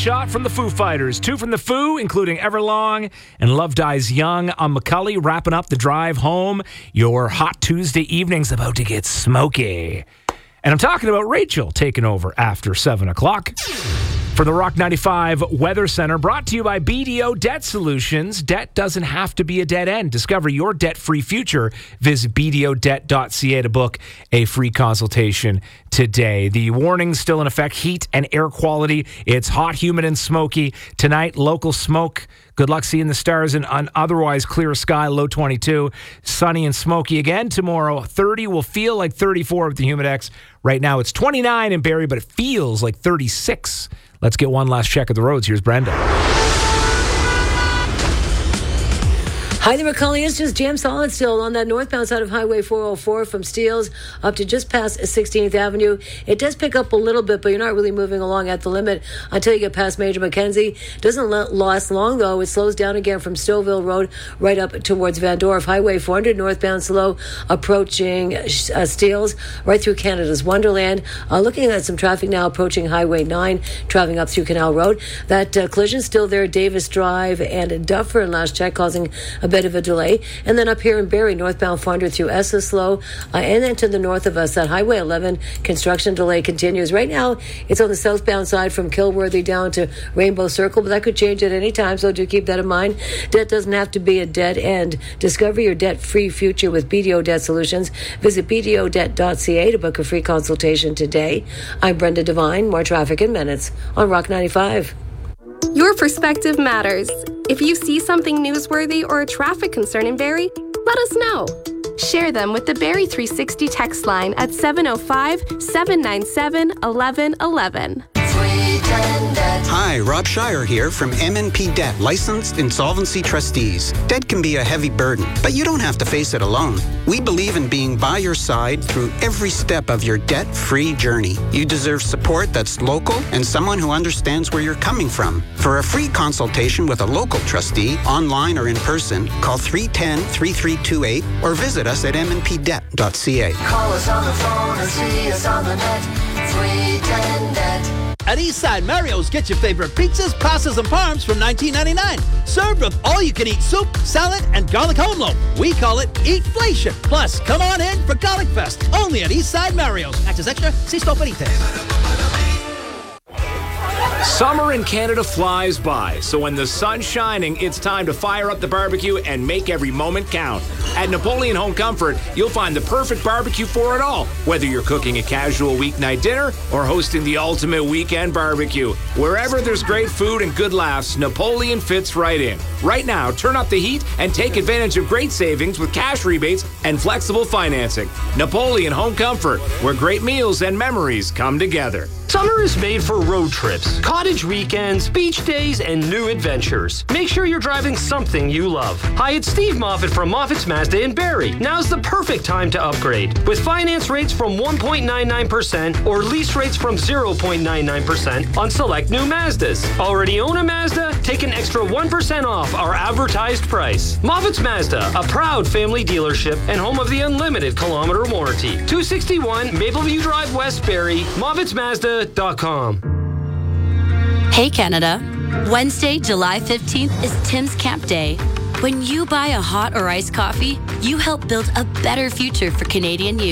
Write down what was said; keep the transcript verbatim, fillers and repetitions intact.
Shot from the Foo Fighters, two from the Foo, including Everlong and Love Dies Young. On McCulley, wrapping up the drive home. Your hot Tuesday evening's about to get smoky. And I'm talking about Rachel taking over after seven o'clock. For the Rock ninety-five Weather Center, brought to you by B D O Debt Solutions. Debt doesn't have to be a dead end. Discover your debt-free future. Visit b d o debt dot c a to book a free consultation today. The warning's still in effect. Heat and air quality. It's hot, humid, and smoky. Tonight, local smoke. Good luck seeing the stars in an otherwise clear sky, low twenty-two. Sunny and smoky again tomorrow. thirty will feel like thirty-four with the Humidex. Right now, it's twenty-nine in Barrie, but it feels like thirty-six. Let's get one last check of the roads. Here's Brenda. Hi there, McCulley. It's just jam solid still on that northbound side of Highway four oh four from Steeles up to just past sixteenth Avenue. It does pick up a little bit, but you're not really moving along at the limit until you get past Major Mackenzie. Doesn't last long, though. It slows down again from Stouffville Road right up towards Van Dorf. Highway four hundred northbound slow approaching uh, Steeles right through Canada's Wonderland. Uh, looking at some traffic now approaching Highway nine, traveling up through Canal Road. That uh, collision still there, Davis Drive and Duffer, and last check causing a bit of a delay. And then up here in Barrie, northbound four hundred through Esseslow, uh, and then to the north of us, that Highway eleven construction delay continues. Right now, it's on the southbound side from Kilworthy down to Rainbow Circle, but that could change at any time, so do keep that in mind. Debt doesn't have to be a dead end. Discover your debt-free future with B D O Debt Solutions. Visit b d o debt dot c a to book a free consultation today. I'm Brenda Devine. More traffic in minutes on Rock ninety-five. Your perspective matters. If you see something newsworthy or a traffic concern in Barrie, let us know. Share them with the Barrie three sixty text line at seven oh five, seven nine seven, eleven eleven. Hi, Rob Shire here from M and P Debt, licensed insolvency trustees. Debt can be a heavy burden, but you don't have to face it alone. We believe in being by your side through every step of your debt-free journey. You deserve support that's local and someone who understands where you're coming from. For a free consultation with a local trustee, online or in person, call three one zero, three three two eight or visit us at m n p debt dot c a. Call us on the phone or see us on the net. three one zero net. At Eastside Mario's, get your favorite pizzas, pastas, and parms from nineteen ninety-nine. Served with all-you-can-eat soup, salad, and garlic home loaf. We call it Eatflation. Plus, come on in for Garlic Fest. Only at Eastside Mario's. Access extra. See Store for details. Summer in Canada flies by, so when the sun's shining, it's time to fire up the barbecue and make every moment count. At Napoleon Home Comfort, you'll find the perfect barbecue for it all, whether you're cooking a casual weeknight dinner or hosting the ultimate weekend barbecue. Wherever there's great food and good laughs, Napoleon fits right in. Right now, turn up the heat and take advantage of great savings with cash rebates and flexible financing. Napoleon Home Comfort, where great meals and memories come together. Summer is made for road trips, cottage weekends, beach days, and new adventures. Make sure you're driving something you love. Hi, it's Steve Moffat from Moffat's Mazda in Barrie. Now's the perfect time to upgrade. With finance rates from one point nine nine percent or lease rates from zero point nine nine percent on select new Mazdas. Already own a Mazda? Take an extra one percent off our advertised price. Moffat's Mazda, a proud family dealership and home of the unlimited kilometer warranty. two sixty-one Mapleview Drive, West Barrie, Moffat's Mazda dot com. Hey Canada, Wednesday, July fifteenth is Tim's Camp Day. When you buy a hot or iced coffee, you help build a better future for Canadian youth.